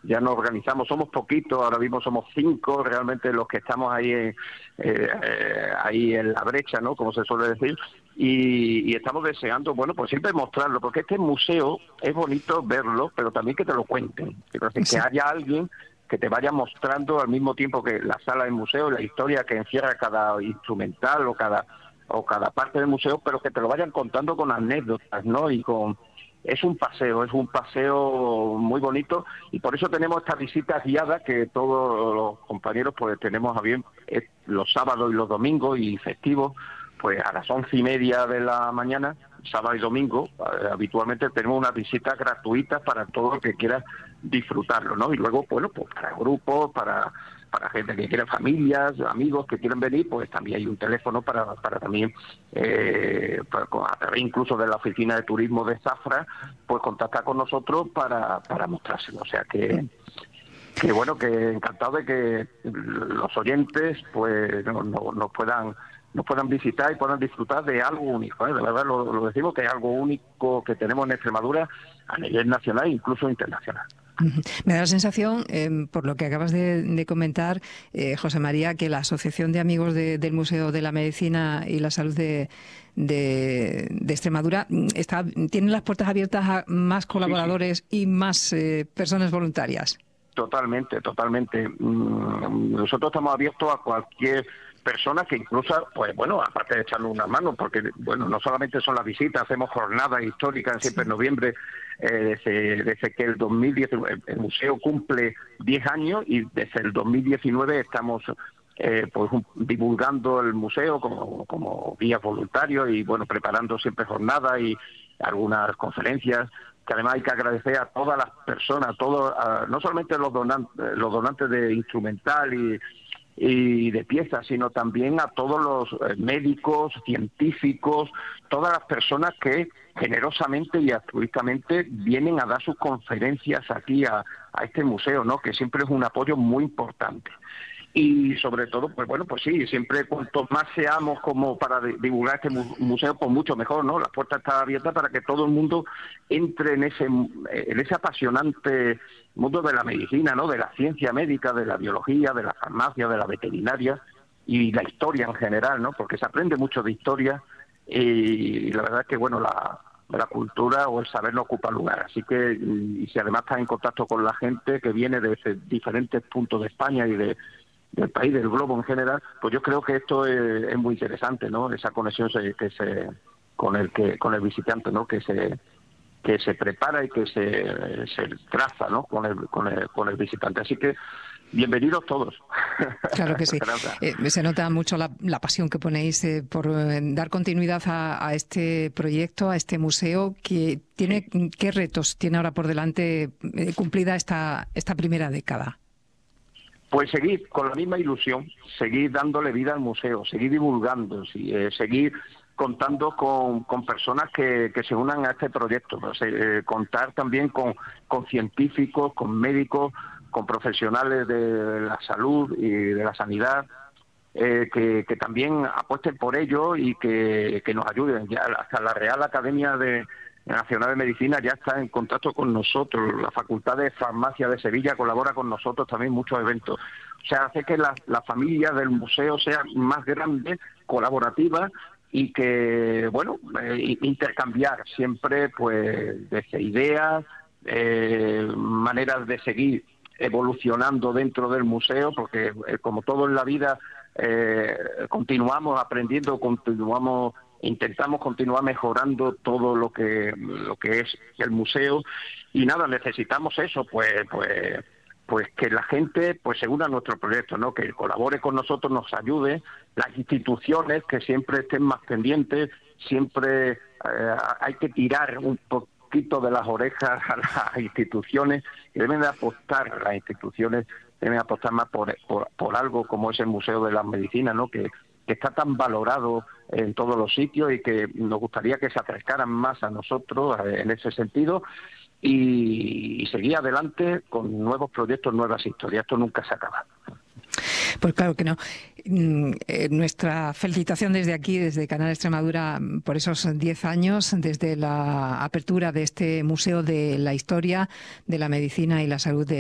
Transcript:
ya nos organizamos, somos poquitos, ahora mismo somos 5 realmente los que estamos ahí ahí en la brecha, ¿no? Como se suele decir, y estamos deseando, bueno, pues siempre mostrarlo, porque este museo es bonito verlo, pero también que te lo cuenten, que haya alguien que te vaya mostrando al mismo tiempo que la sala del museo, la historia que encierra cada instrumental o cada parte del museo, pero que te lo vayan contando con anécdotas, ¿no? Es un paseo muy bonito, y por eso tenemos esta visita guiada que todos los compañeros pues tenemos a bien los sábados y los domingos y festivos, pues a las 11:30 de la mañana, sábado y domingo, habitualmente tenemos unas visitas gratuitas para todo el que quiera disfrutarlo, ¿no? Y luego, bueno, pues para grupos, para gente que quiera, familias, amigos que quieren venir, pues también hay un teléfono para también, a través incluso de la oficina de turismo de Zafra, pues contactar con nosotros para mostrárselo. O sea que bueno, que encantado de que los oyentes pues nos puedan visitar y puedan disfrutar de algo único, ¿eh? De verdad lo decimos, que es algo único que tenemos en Extremadura a nivel nacional e incluso internacional. Me da la sensación, por lo que acabas de comentar, José María, que la Asociación de Amigos del Museo de la Medicina y la Salud de Extremadura tiene las puertas abiertas a más colaboradores y más personas voluntarias. Totalmente. Nosotros estamos abiertos a cualquier persona que incluso, pues bueno, aparte de echarnos una mano, porque bueno, no solamente son las visitas, hacemos jornadas históricas siempre en noviembre, desde que el 2019 el museo cumple 10 años, y desde el 2019 estamos pues divulgando el museo como guías voluntarios, y bueno, preparando siempre jornadas y algunas conferencias, que además hay que agradecer a todas las personas, no solamente los donantes de instrumental y de piezas, sino también a todos los médicos, científicos, todas las personas que generosamente y altruistamente vienen a dar sus conferencias aquí a este museo, ¿no? Que siempre es un apoyo muy importante. Y sobre todo, pues bueno, pues sí, siempre cuanto más seamos como para divulgar este museo, pues mucho mejor, ¿no? La puerta está abierta para que todo el mundo entre en ese apasionante mundo de la medicina, ¿no? De la ciencia médica, de la biología, de la farmacia, de la veterinaria y la historia en general, ¿no? Porque se aprende mucho de historia, y la verdad es que, bueno, la cultura o el saber no ocupa lugar. Así que, y si además estás en contacto con la gente que viene de diferentes puntos de España y del país, del globo en general, pues yo creo que esto es muy interesante, ¿no? Esa conexión con el visitante, ¿no? Que se prepara y que se traza, ¿no? con el visitante. Así que bienvenidos todos. Claro que sí. Se nota mucho la pasión que ponéis por dar continuidad a este proyecto, a este museo, que tiene. ¿Qué retos tiene ahora por delante cumplida esta primera década? Pues seguir con la misma ilusión, seguir dándole vida al museo, seguir divulgando, seguir contando con personas que se unan a este proyecto, contar también con científicos, con médicos, con profesionales de la salud y de la sanidad, que también apuesten por ello y que nos ayuden. Ya hasta la Real Academia Nacional de Medicina ya está en contacto con nosotros, la Facultad de Farmacia de Sevilla colabora con nosotros también en muchos eventos. O sea, hace que la familia del museo sea más grande, colaborativa, y que, bueno, intercambiar siempre pues desde ideas, maneras de seguir evolucionando dentro del museo, porque como todo en la vida, continuamos aprendiendo, intentamos continuar mejorando todo lo que es el museo, y nada, necesitamos eso, pues que la gente pues se una a nuestro proyecto, ¿no? Que colabore con nosotros, nos ayude, las instituciones que siempre estén más pendientes, siempre hay que tirar un poquito de las orejas a las instituciones, que deben de apostar, las instituciones deben apostar más por algo como es el Museo de la Medicina, ¿no? Que está tan valorado en todos los sitios, y que nos gustaría que se acercaran más a nosotros en ese sentido, y seguir adelante con nuevos proyectos, nuevas historias. Esto nunca se acaba. Pues claro que no. Nuestra felicitación desde aquí, desde Canal Extremadura, por esos 10 años, desde la apertura de este Museo de la Historia, de la Medicina y la Salud de